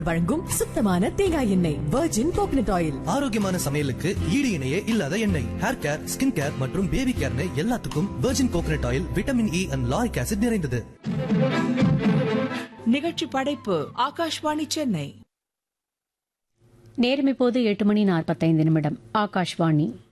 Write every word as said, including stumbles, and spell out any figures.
வழங்கும் சுத்தமான தேங்காய் எண்ணெய் வெர்ஜின் கோகனட் ஆயில். ஆரோக்கியமான சமையலுக்கு ஈடு இணையே இல்லாத எண்ணெய். ஹேர் கேர், ஸ்கின் கேர் மற்றும் பேபி கேர்னு எல்லாத்துக்கும் virgin coconut oil vitamin E and lauric acid நிறைந்தது. நிகழ்ச்சி படைப்பு ஆகாஷ்வாணி சென்னை. நேரம் இப்போது எட்டு மணி நாற்பத்தைந்து நிமிடம். ஆகாஷ்வாணி.